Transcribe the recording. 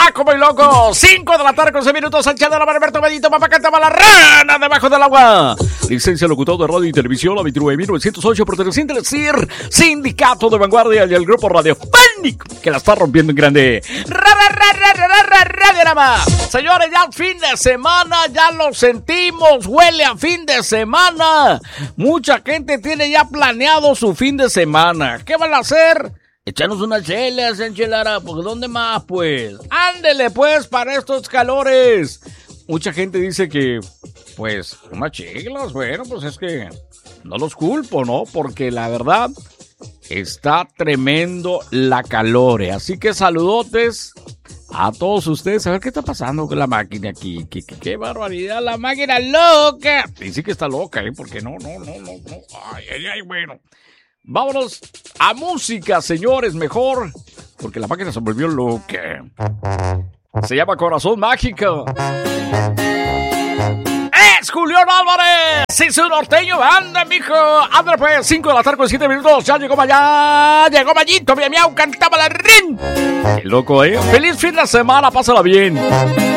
como y loco. 5 de la tarde con 6 minutos. Sánchez de la Alberto Bellito, papá cantaba la rana debajo del agua. Licencia locutor de radio y televisión, la 29.908, perteneciente al CIR, Sindicato de Vanguardia y el grupo radiofónico que la está rompiendo en grande. Radiorama. Señores, ya fin de semana, ya lo sentimos, huele a fin de semana. Mucha gente tiene ya planeado su fin de semana. ¿Qué van a hacer? Echarnos unas chelas, enchilara, porque ¿dónde más, pues? Ándele, pues, para estos calores. Mucha gente dice que, pues, unas chelas, bueno, pues es que no los culpo, ¿no? Porque la verdad, está tremendo la calor, así que saludotes a todos ustedes. A ver qué está pasando con la máquina aquí. Qué barbaridad, la máquina loca. Dice que está loca, porque no. Ay, bueno. Vámonos a música, señores, mejor, porque la máquina se volvió loca. Se llama Corazón Mágico. ¡Es Julián Álvarez! ¡Sí, su norteño! ¡Anda, mijo! ¡Anda, pues! 5 de la tarde con 7 minutos. Ya llegó Mayito, miau, cantaba la rin. ¡Qué loco, eh! ¡Feliz fin de semana! ¡Pásala bien!